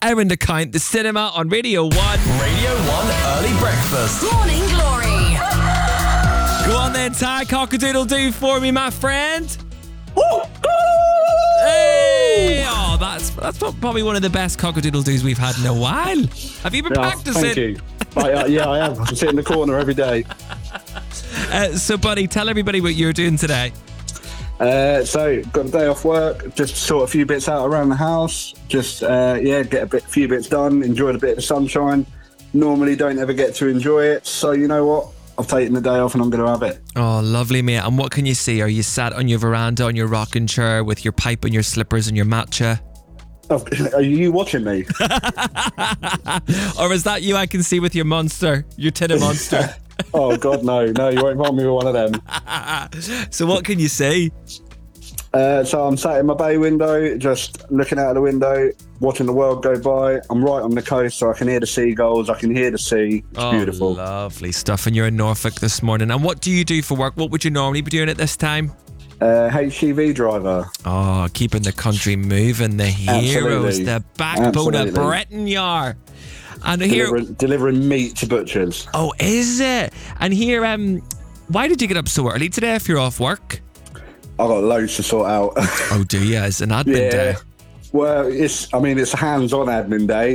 Erin DeCount, The Cinema on Radio 1. Radio 1 Early Breakfast. Morning Glory. Go on then, Ty, cock-a-doodle-doo for me, my friend. Hey! Oh, that's probably one of the best cock-a-doodle-doos we've had in a while. Have you been practicing? Thank you. Yeah, I am. I sit in the corner every day. So, buddy, tell everybody what you're doing today. So, got a day off work, just sort a few bits out around the house, just, get a few bits done, enjoyed a bit of the sunshine. Normally don't ever get to enjoy it, so you know what? I've taken the day off and I'm going to have it. Oh, lovely, mate. And what can you see? Are you sat on your veranda on your rocking chair with your pipe and your slippers and your matcha? Are you watching me? Or is that you I can see with your monster, your tin of monster? Oh, God, no, you won't find me with one of them. So what can you see? So I'm sat in my bay window, just looking out of the window, watching the world go by. I'm right on the coast, so I can hear the seagulls, I can hear the sea. It's beautiful. Lovely stuff. And you're in Norfolk this morning. And what do you do for work? What would you normally be doing at this time? HGV driver. Oh, keeping the country moving, the heroes, Absolutely. the backbone of Absolutely. Britain you are. And here, delivering meat to butchers. oh, is it? And here, why did you get up so early today if you're off work? I've got loads to sort out. Oh, do you? It's an admin day. Well, it's a hands-on admin day.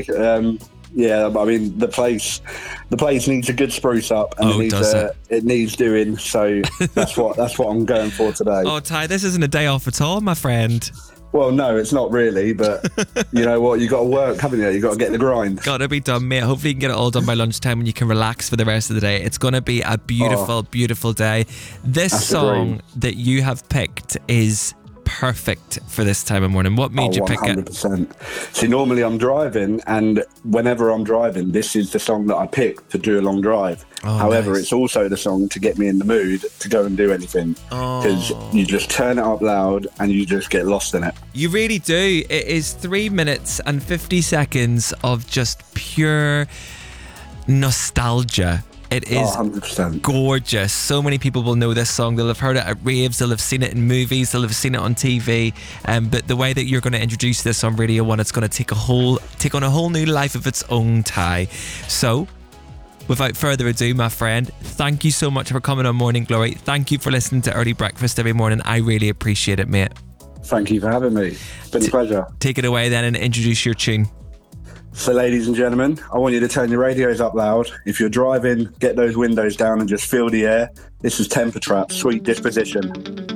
The place needs a good spruce up, and it needs doing. So that's what I'm going for today. Oh, Ty, this isn't a day off at all, my friend. Well, no, it's not really, but you know what? You got to work, haven't you? You got to get the grind. Gotta be done, mate. Hopefully you can get it all done by lunchtime and you can relax for the rest of the day. It's gonna be a beautiful, beautiful day. This song that you have picked is perfect for this time of morning. What made you pick it? 100%. See, normally I'm driving, and whenever I'm driving, this is the song that I pick to do a long drive. However, nice. it's also the song to get me in the mood to go and do anything, because you just turn it up loud and you just get lost in it. You really do. It is 3 minutes and 50 seconds of just pure nostalgia. It is 100%. gorgeous. So many people will know this song. They'll have heard it at raves. They'll have seen it in movies. They'll have seen it on TV. But the way that you're going to introduce this on Radio 1, it's going to take on a whole new life of its own, Ty. So, without further ado, my friend, thank you so much for coming on Morning Glory. Thank you for listening to Early Breakfast every morning. I really appreciate it, mate. Thank you for having me. It's been a pleasure. Take it away then and introduce your tune. So, ladies and gentlemen, I want you to turn your radios up loud. If you're driving, get those windows down and just feel the air. This is Temper Trap, Sweet Disposition.